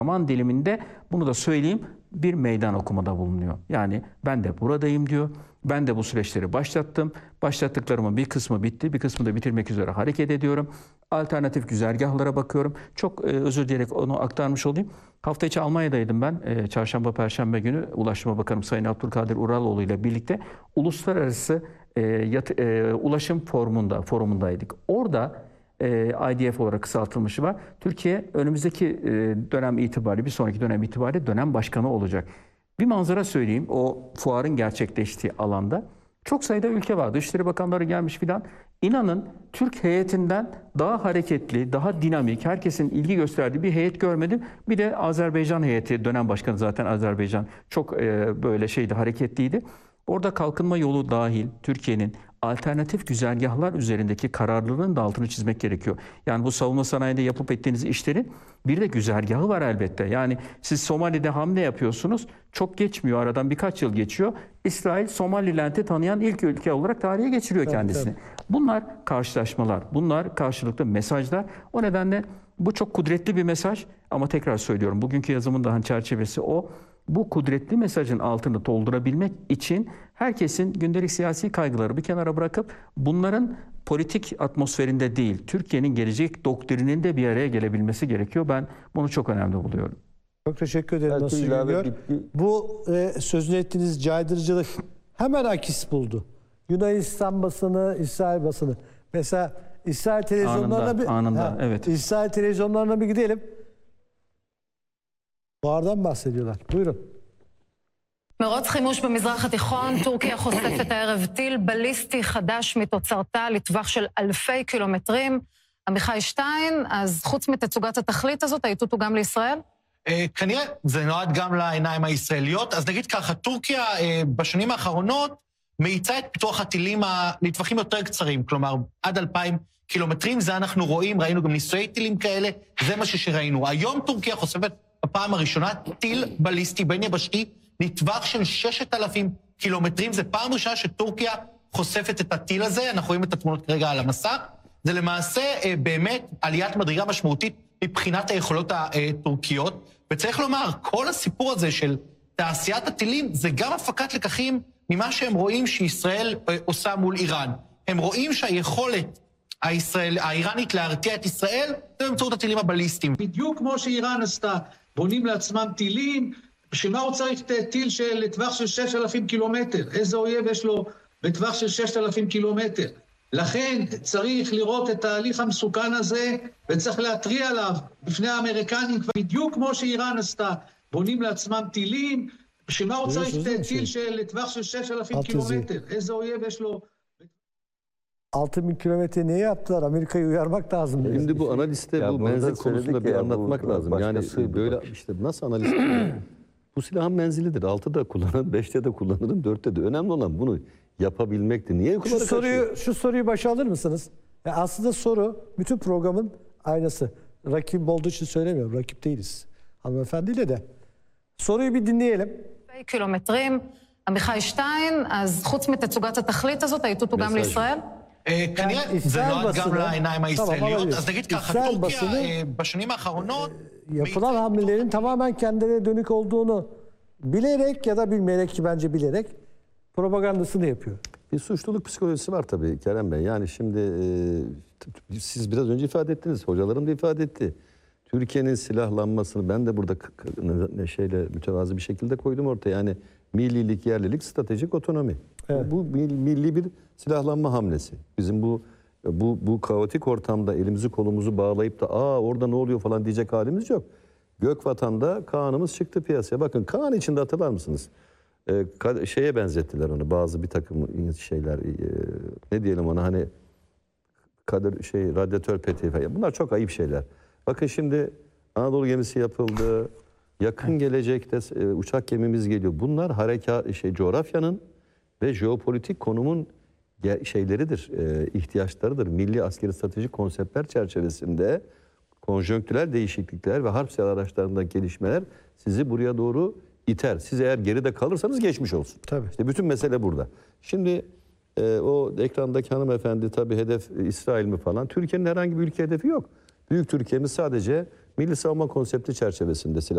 zaman diliminde bunu da söyleyeyim bir meydan okumada bulunuyor. Yani ben de buradayım diyor. Ben de bu süreçleri başlattım. Başlattıklarımın bir kısmı bitti. Bir kısmı da bitirmek üzere hareket ediyorum. Alternatif güzergahlara bakıyorum. Çok özür dileyerek onu aktarmış olayım. Hafta içi Almanya'daydım ben. Çarşamba, Perşembe günü Ulaştırma Bakanım Sayın Abdülkadir Uraloğlu ile birlikte uluslararası ulaşım forumundaydık. Orada IDF olarak kısaltılmışı var. Türkiye önümüzdeki dönem itibariyle, bir sonraki dönem itibariyle dönem başkanı olacak. Bir manzara söyleyeyim. O fuarın gerçekleştiği alanda çok sayıda ülke var. Dışişleri Bakanları gelmiş filan. İnanın Türk heyetinden daha hareketli, daha dinamik, herkesin ilgi gösterdiği bir heyet görmedim. Bir de Azerbaycan heyeti, dönem başkanı zaten Azerbaycan çok böyle hareketliydi. Orada kalkınma yolu dahil Türkiye'nin alternatif güzergahlar üzerindeki kararlılığın da altını çizmek gerekiyor. Yani bu savunma sanayinde yapıp ettiğiniz işlerin bir de güzergahı var elbette. Yani siz Somali'de hamle yapıyorsunuz. Çok geçmiyor, aradan birkaç yıl geçiyor. İsrail Somaliland'i tanıyan ilk ülke olarak tarihe geçiriyor kendisini. Bunlar karşılaşmalar, bunlar karşılıklı mesajlar. O nedenle bu çok kudretli bir mesaj ama tekrar söylüyorum bugünkü yazımın da çerçevesi o. Bu kudretli mesajın altını doldurabilmek için herkesin gündelik siyasi kaygıları bir kenara bırakıp bunların politik atmosferinde değil, Türkiye'nin gelecek doktrininde bir araya gelebilmesi gerekiyor. Ben bunu çok önemli buluyorum. Çok teşekkür ederim. Nasıl görüyor? Bu sözünü ettiğiniz caydırıcılık hemen akis buldu. Yunanistan basını, İsrail basını. Mesela İsrail televizyonlarına evet. İsrail televizyonlarına bir gidelim. Buhardan bahsediyorlar. Buyurun. מרוץ חימוש במזרח התיכון, טורקיה חושפת הערב טיל בליסטי חדש מתוצרתה לטווח של אלפי קילומטרים. עמיחי שטיין, אז חוץ מתצוגת התכלית הזאת, האיתות הוא גם לישראל? כנראה, זה נועד גם לעיניים הישראליות. אז נגיד ככה, טורקיה בשנים האחרונות מאיצה את פיתוח הטילים לטווחים יותר קצרים, כלומר עד 2,000 קילומטרים, זה אנחנו רואים, ראינו גם ניסויי טילים כאלה, זה מה שראינו. היום טורקיה חושפת בפעם הראשונה טיל בליסטי בין יבשתי, לטווח של 6,000 קילומטרים. זה פעם ראשונה שטורקיה חושפת את הטיל הזה, אנחנו רואים את התמונות כרגע על המסך. זה למעשה באמת עליית מדרגה משמעותית מבחינת היכולות הטורקיות, וצריך לומר, כל הסיפור הזה של תעשיית הטילים, זה גם הפקת לקחים ממה שהם רואים שישראל עושה מול איראן. הם רואים שהיכולת האיראנית להרתיע את ישראל, זה באמצעות הטילים הבליסטיים. בדיוק כמו שאיראן עשתה, בונים לעצמם טילים, שמה הוא צריך טיל לטווח של 6,000 קילומטר? איזה אויב יש לו בטווח של 6,000 קילומטר? לכן צריך לראות את ההליך המסוכן הזה, וצריך להתריע עליו בפני האמריקנים, בדיוק כמו שאיראן עשתה, בונים לעצמם טילים, שמה הוא צריך טיל לטווח של 6,000 קילומטר? איזה אויב יש לו... 6.000 kilometre neye yaptılar? Amerika'yı uyarmak lazım. Şimdi bu analiste bu menzil konusunda bir anlatmak lazım. Yani böyle işte nasıl analiz bu silahın menzilidir. 6'da kullanırım, 5'te de kullanırım, 4'te de. Önemli olan bunu yapabilmekti. Niye şu soruyu başa alır mısınız? Yani aslında soru bütün programın aynası. Rakip olduğu için söylemiyorum. Rakip değiliz. Hanımefendiyle de. Soruyu bir dinleyelim. קילומטרים, עמיחי שטיין, אז חוץ מתצוגת התכלית הזאת, האיתות הוא גם לישראל? כנראה, זה נועד גם לעיניים הישראליות. אז נגיד ככה, טורקיה בשנים האחרונות... Yapılan hamlelerin tamamen kendilerine dönük olduğunu bilerek ya da bilmeyerek, ki bence bilerek propagandasını yapıyor. Bir suçluluk psikolojisi var tabii Kerem Bey. Yani şimdi siz biraz önce ifade ettiniz, hocalarım da ifade etti. Türkiye'nin silahlanmasını ben de burada mütevazı bir şekilde koydum ortaya. Yani millilik, yerlilik, stratejik otonomi. Evet. Bu milli bir silahlanma hamlesi. Bizim bu kaotik ortamda elimizi kolumuzu bağlayıp da orada ne oluyor falan diyecek halimiz yok. Gökvatan'da Kaan'ımız çıktı piyasaya. Bakın Kaan içinde hatırlar mısınız? Şeye benzettiler onu, bazı bir takım şeyler, ne diyelim ona, hani radyatör peteği falan. Bunlar çok ayıp şeyler. Bakın şimdi Anadolu gemisi yapıldı. Yakın gelecekte uçak gemimiz geliyor. Bunlar coğrafyanın ve jeopolitik konumun şeyleridir, ihtiyaçlarıdır. Milli askeri stratejik konseptler çerçevesinde konjonktürel değişiklikler ve harp silahı araçlarında gelişmeler sizi buraya doğru iter. Siz eğer geride kalırsanız geçmiş olsun. Tabii. İşte bütün mesele burada. Şimdi o ekrandaki hanımefendi tabii hedef İsrail mi falan. Türkiye'nin herhangi bir ülke hedefi yok. Büyük Türkiye'miz sadece milli savunma konsepti çerçevesinde silah